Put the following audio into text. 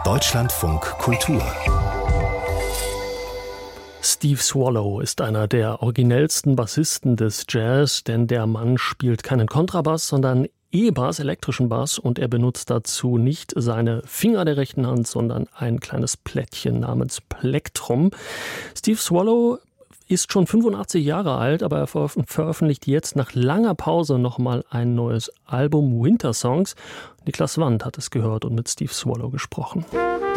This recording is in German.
Deutschlandfunk Kultur. Steve Swallow ist einer der originellsten Bassisten des Jazz, denn der Mann spielt keinen Kontrabass, sondern E-Bass, elektrischen Bass, und er benutzt dazu nicht seine Finger der rechten Hand, sondern ein kleines Plättchen namens Plektrum. Steve Swallow ist schon 85 Jahre alt, aber er veröffentlicht jetzt nach langer Pause nochmal ein neues Album, Winter Songs. Niklas Wandt hat es gehört und mit Steve Swallow gesprochen.